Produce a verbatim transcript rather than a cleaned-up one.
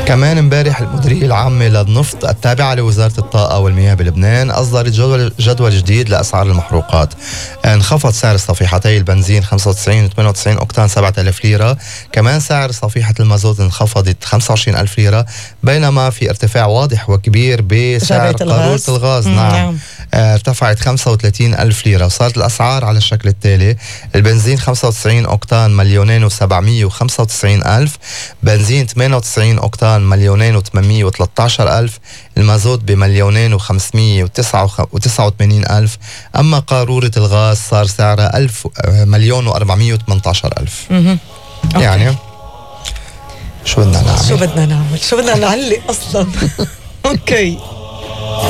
كمان امبارح المديرية العامة للنفط التابعة لوزارة الطاقة والمياه بلبنان أصدرت جدول, جدول جديد لأسعار المحروقات. انخفض سعر صفيحتي البنزين خمسة وتسعين وثمانية وتسعين أوكتان سبعة آلاف ليرة. كمان سعر صفيحة المازوت انخفضت خمسة وعشرين ألف ليرة، بينما في ارتفاع واضح وكبير بسعر قارورة الغاز. نعم, نعم. اه ارتفعت خمسة وثلاثين ألف ليرة. وصارت الأسعار على الشكل التالي: البنزين خمسة وتسعين أوكتان مليونين وسبعمية وخمسة وتسعين ألف، بنزين ثمانية وتسعين أوكتان مليونين وثمانمية وثلاثة عشر ألف، المازوت بمليونين وخمسمية وتسعة وثمانين ألف. أما قارورة الغاز صار سعرها ألف مليون وأربعمية وثمانية عشر ألف. يعني شو بدنا نعمل؟ شو بدنا نعمل؟ شو بدنا نعلق أصلا؟ أوكي.